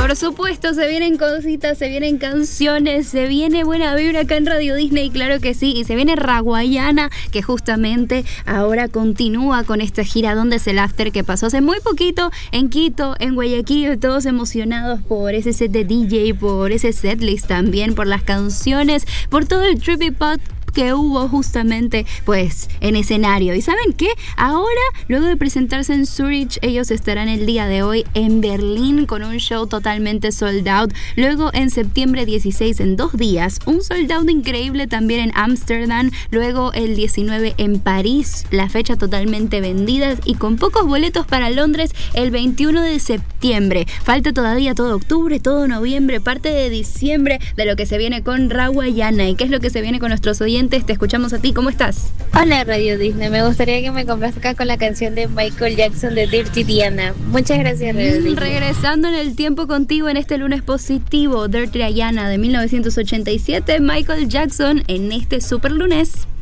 Por supuesto, se vienen cositas, se vienen canciones, se viene buena vibra acá en Radio Disney, claro que sí, y se viene Raguayana, que justamente ahora continúa con esta gira Donde es el After, que pasó hace muy poquito en Quito, en Guayaquil, todos emocionados por ese set de DJ, por ese setlist también, por las canciones, por todo el trippy pop que hubo justamente pues en escenario. ¿Y saben qué? Ahora, luego de presentarse en Zurich, ellos estarán el día de hoy en Berlín con un show totalmente sold out. Luego en septiembre 16, en 2 días, un sold out increíble también en Ámsterdam. Luego el 19 en París, la fecha totalmente vendida y con pocos boletos para Londres el 21 de septiembre. Falta todavía todo octubre, todo noviembre, parte de diciembre de lo que se viene con Raguayana. ¿Y qué es lo que se viene con nuestros oyentes? Te escuchamos a ti, ¿cómo estás? Hola Radio Disney, me gustaría que me complazca con la canción de Michael Jackson de Dirty Diana. Muchas gracias Radio Disney. Regresando en el tiempo contigo en este lunes positivo, Dirty Diana de 1987, Michael Jackson en este super lunes.